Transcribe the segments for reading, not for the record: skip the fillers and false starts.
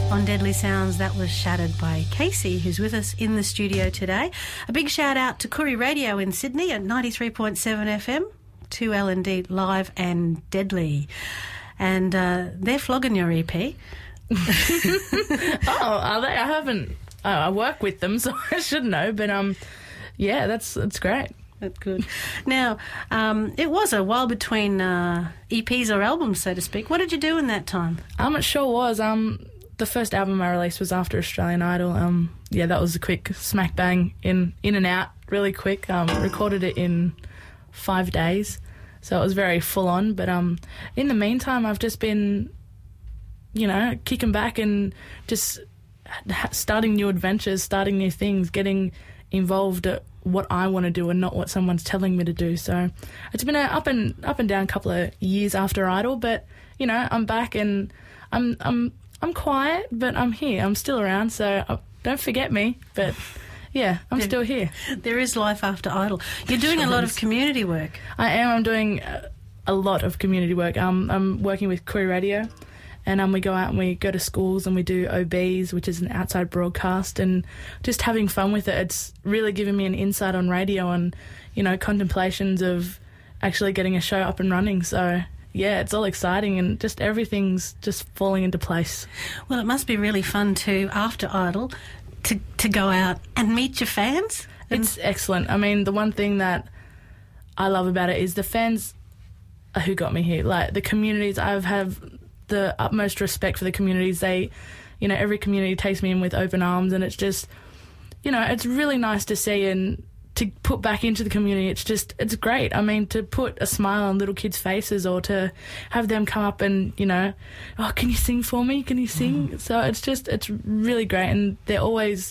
On Deadly Sounds, that was Shattered by Casey, who's with us in the studio today. A big shout out to Koori Radio in Sydney at 93.7 FM, 2LND Live and Deadly. And they're flogging your EP. Oh, are they? I haven't. I work with them, so I should know. But yeah, that's great. That's good. Now, it was a while between EPs or albums, so to speak. What did you do in that time? It sure was. The first album I released was after Australian Idol. Yeah, that was a quick smack bang in and out, really quick. Recorded it in 5 days, so it was very full on. But in the meantime, I've just been, kicking back and just starting new adventures, starting new things, getting involved at what I want to do and not what someone's telling me to do. So it's been an up and down couple of years after Idol, but I'm back and I'm quiet, but I'm here. I'm still around, so don't forget me. But yeah, I'm still here. There is life after Idol. You're doing a lot of community work. I am. I'm doing a lot of community work. I'm working with Koori Radio, and we go out and we go to schools and we do OBs, which is an outside broadcast, and just having fun with it. It's really given me an insight on radio and, contemplations of actually getting a show up and running. So yeah, it's all exciting and just everything's just falling into place. Well, it must be really fun too, after Idol, to go out and meet your fans. It's excellent. I mean, the one thing that I love about it is the fans are who got me here. Like, the communities, I have the utmost respect for the communities. They, every community takes me in with open arms, and it's just, it's really nice to see and to put back into the community. It's great. I mean, to put a smile on little kids' faces, or to have them come up and, oh, can you sing for me? Can you sing? So it's really great, and they're always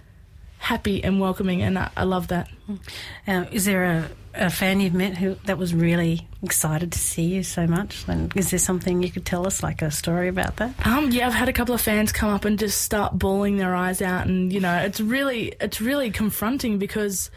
happy and welcoming, and I love that. Is there a fan you've met that was really excited to see you so much? And is there something you could tell us, like a story about that? Yeah, I've had a couple of fans come up and just start bawling their eyes out, and it's really confronting, because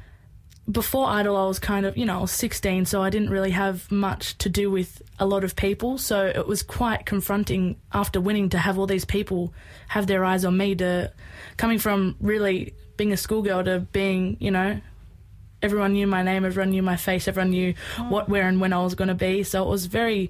before Idol I was kind of, I was 16, so I didn't really have much to do with a lot of people, so it was quite confronting after winning to have all these people have their eyes on me, to coming from really being a schoolgirl to being, everyone knew my name, everyone knew my face, everyone knew what, where and when I was going to be, so it was very,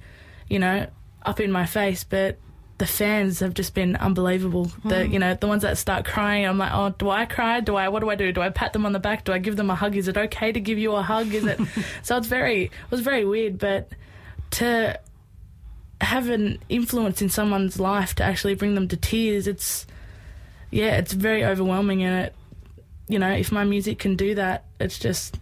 up in my face. But the fans have just been unbelievable. The ones that start crying, I'm like, oh, do I cry? What do I do? Do I pat them on the back? Do I give them a hug? Is it okay to give you a hug? Is it? So it was very weird, but to have an influence in someone's life, to actually bring them to tears, it's very overwhelming, and it, if my music can do that, it's just,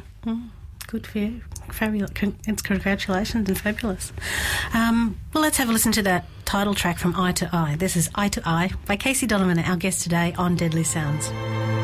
Good for you. Fabulous. It's congratulations and fabulous. Well, let's have a listen to that title track from Eye to Eye. This is Eye to Eye by Casey Donovan, our guest today on Deadly Sounds.